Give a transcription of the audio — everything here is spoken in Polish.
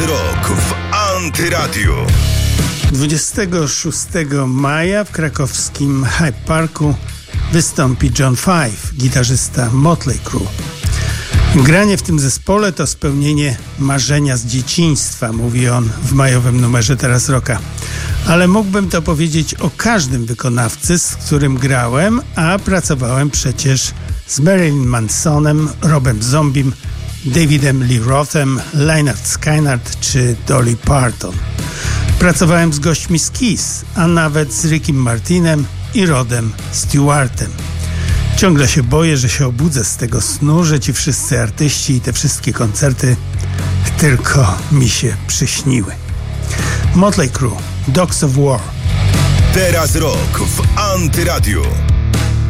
rok w Antyradiu. 26 maja w krakowskim Hyde Parku wystąpi John Five, gitarzysta Motley Crue. Granie w tym zespole to spełnienie marzenia z dzieciństwa, mówi on w majowym numerze Teraz Rocka. Ale mógłbym to powiedzieć o każdym wykonawcy, z którym grałem, a pracowałem przecież z Marilyn Mansonem, Robem Zombiem, Davidem Lee Rothem, Lynyrd Skynyrd czy Dolly Parton. Pracowałem z gośćmi z Kiss, a nawet z Rickiem Martinem i Rodem Stewartem. Ciągle się boję, że się obudzę z tego snu, że ci wszyscy artyści i te wszystkie koncerty tylko mi się przyśniły. Motley Crue, Dogs of War. Teraz rok w Antyradiu.